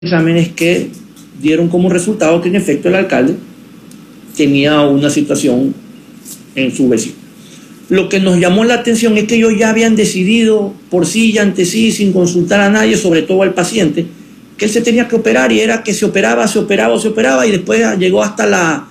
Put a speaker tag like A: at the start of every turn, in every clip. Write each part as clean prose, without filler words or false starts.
A: Exámenes que dieron como resultado que en efecto el alcalde tenía una situación en su vecino. Lo que nos llamó la atención es que ellos ya habían decidido por sí y ante sí, sin consultar a nadie, sobre todo al paciente, que él se tenía que operar, y era que se operaba, y después llegó hasta la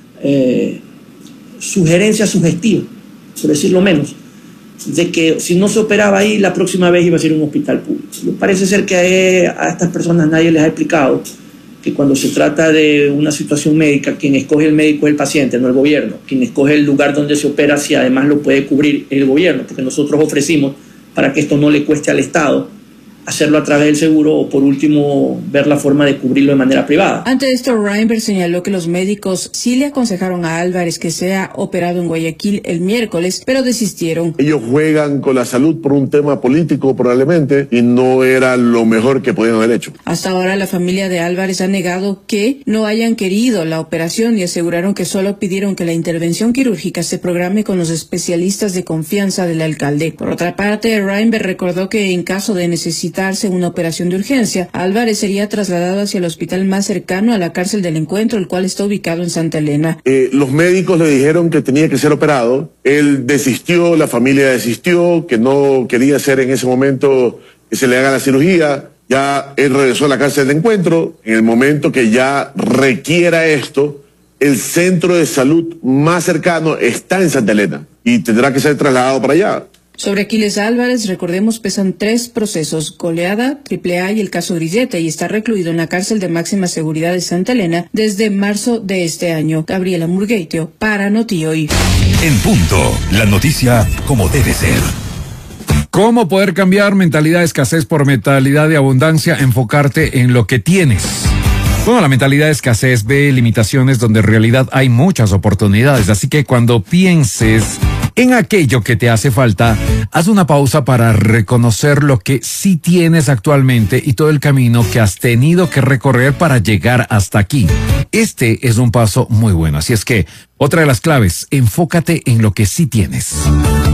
A: sugerencia sugestiva, por decirlo menos, de que si no se operaba ahí, la próxima vez iba a ser un hospital público. Parece ser que a estas personas nadie les ha explicado que cuando se trata de una situación médica, quien escoge el médico es el paciente, no el gobierno. Quien escoge el lugar donde se opera, si además lo puede cubrir, el gobierno, porque nosotros ofrecimos, para que esto no le cueste al Estado, hacerlo a través del seguro, o por último ver la forma de cubrirlo de manera privada.
B: Ante esto, Reinberg señaló que los médicos sí le aconsejaron a Álvarez que sea operado en Guayaquil el miércoles, pero desistieron.
C: Ellos juegan con la salud por un tema político probablemente, y no era lo mejor que podían haber hecho.
B: Hasta ahora la familia de Álvarez ha negado que no hayan querido la operación y aseguraron que solo pidieron que la intervención quirúrgica se programe con los especialistas de confianza del alcalde. Por otra parte, Reinberg recordó que en caso de necesitarse una operación de urgencia, Álvarez sería trasladado hacia el hospital más cercano a la cárcel del Encuentro, el cual está ubicado en Santa Elena.
C: Los médicos le dijeron que tenía que ser operado, él desistió, la familia desistió, que no quería hacer en ese momento que se le haga la cirugía. Ya él regresó a la cárcel del Encuentro. En el momento que ya requiera esto, el centro de salud más cercano está en Santa Elena y tendrá que ser trasladado para allá.
B: Sobre Aquiles Álvarez, recordemos, pesan 3 procesos: goleada, AAA y el caso Grillete, y está recluido en la cárcel de máxima seguridad de Santa Elena desde marzo de este año. Gabriela Murgueitio, para Noti Hoy.
D: En punto, la noticia como debe ser.
E: ¿Cómo poder cambiar mentalidad de escasez por mentalidad de abundancia? Enfocarte en lo que tienes. Bueno, la mentalidad de escasez ve limitaciones donde en realidad hay muchas oportunidades, así que cuando pienses en aquello que te hace falta, haz una pausa para reconocer lo que sí tienes actualmente y todo el camino que has tenido que recorrer para llegar hasta aquí. Este es un paso muy bueno, así es que otra de las claves: enfócate en lo que sí tienes.